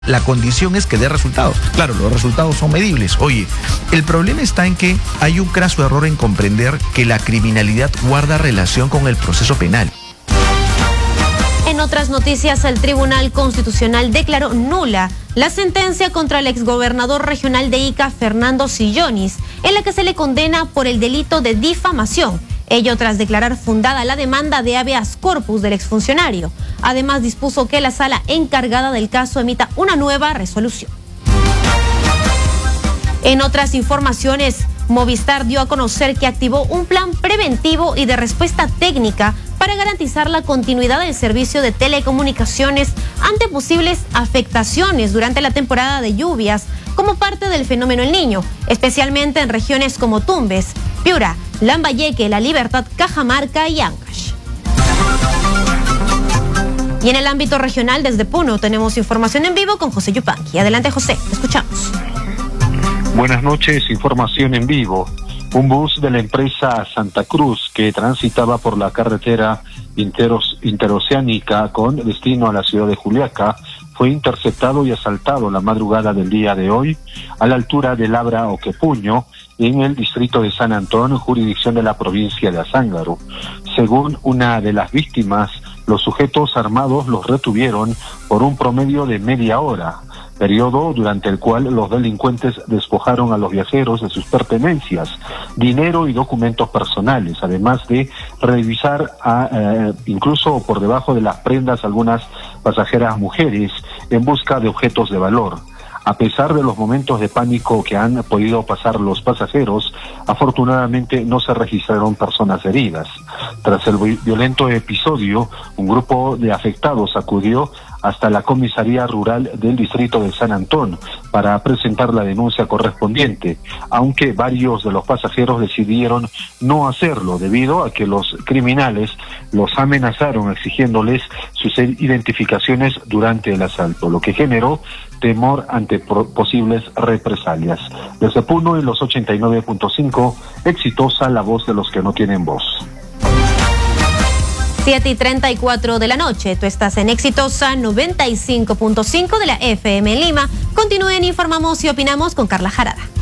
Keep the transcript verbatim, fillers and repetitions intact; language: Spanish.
La condición es que dé resultados. Claro, los resultados son medibles. Oye, el problema está en que hay un craso error en comprender que la criminalidad guarda relación con el proceso penal. En otras noticias, el Tribunal Constitucional declaró nula la sentencia contra el exgobernador regional de Ica, Fernando Sillonis, en la que se le condena por el delito de difamación. Ello tras declarar fundada la demanda de habeas corpus del exfuncionario. Además, dispuso que la sala encargada del caso emita una nueva resolución. En otras informaciones, Movistar dio a conocer que activó un plan preventivo y de respuesta técnica para garantizar la continuidad del servicio de telecomunicaciones ante posibles afectaciones durante la temporada de lluvias como parte del fenómeno El Niño, especialmente en regiones como Tumbes, Piura, Lambayeque, La Libertad, Cajamarca y Ancash. Y en el ámbito regional, desde Puno, tenemos información en vivo con José Yupanqui. Adelante, José, te escuchamos. Buenas noches, información en vivo. Un bus de la empresa Santa Cruz que transitaba por la carretera interos, interoceánica con destino a la ciudad de Juliaca fue interceptado y asaltado la madrugada del día de hoy a la altura de Labra Oquepuño, en el distrito de San Antón, jurisdicción de la provincia de Azángaro. Según una de las víctimas, los sujetos armados los retuvieron por un promedio de media hora, periodo durante el cual los delincuentes despojaron a los viajeros de sus pertenencias, dinero y documentos personales, además de revisar a, eh, incluso por debajo de las prendas algunas pasajeras mujeres en busca de objetos de valor. A pesar de los momentos de pánico que han podido pasar los pasajeros, afortunadamente no se registraron personas heridas. Tras el violento episodio, un grupo de afectados acudió hasta la comisaría rural del distrito de San Antón para presentar la denuncia correspondiente, aunque varios de los pasajeros decidieron no hacerlo debido a que los criminales los amenazaron exigiéndoles sus identificaciones durante el asalto, lo que generó temor ante posibles represalias. Desde Puno, en los ochenta y nueve punto cinco, exitosa la voz de los que no tienen voz. siete y treinta y cuatro de la noche, tú estás en Exitosa noventa y cinco punto cinco de la F M en Lima. Continúen, informamos y opinamos con Carla Jarada.